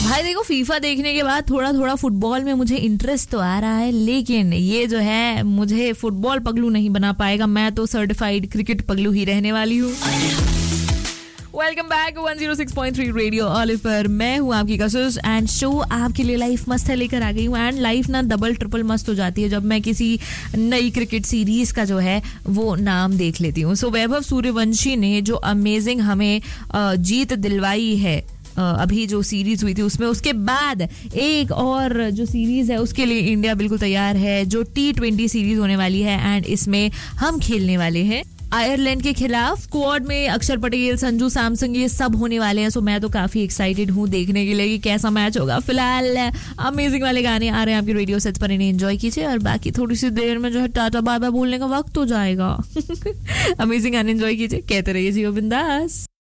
भाई देखो, फीफा देखने के बाद थोड़ा थोड़ा फुटबॉल में मुझे इंटरेस्ट तो आ रहा है, लेकिन ये जो है मुझे फुटबॉल पगलू नहीं बना पाएगा. मैं तो सर्टिफाइड क्रिकेट पगलू ही रहने वाली हूँ. वेलकम बैक 106.3 रेडियो ऑलिव पर. मैं हूँ आपकी कशिश एंड शो आपके लिए लाइफ मस्त है लेकर आ गई हूँ. एंड लाइफ ना डबल ट्रिपल मस्त हो जाती है जब मैं किसी नई क्रिकेट सीरीज का जो है वो नाम देख लेती हूँ. सो वैभव सूर्यवंशी ने जो अमेजिंग हमें जीत दिलवाई है अभी जो सीरीज हुई थी उसमें, उसके बाद एक और जो सीरीज है उसके लिए इंडिया बिल्कुल तैयार है, जो T20 सीरीज होने वाली है. एंड इसमें हम खेलने वाले हैं आयरलैंड के खिलाफ. स्क्वाड में अक्षर पटेल, संजू सैमसन, ये सब होने वाले हैं. सो मैं तो काफी एक्साइटेड हूँ देखने के लिए कि कैसा मैच होगा. फिलहाल अमेजिंग वाले गाने आ रहे हैं आपके रेडियो सेट्स पर, इन्हें एंजॉय कीजिए. और बाकी थोड़ी सी देर में जो है टाटा बाय बाय बोलने का वक्त हो जाएगा. अमेजिंग गाने एंजॉय कीजिए, कहते रहिए जियो बिंदास.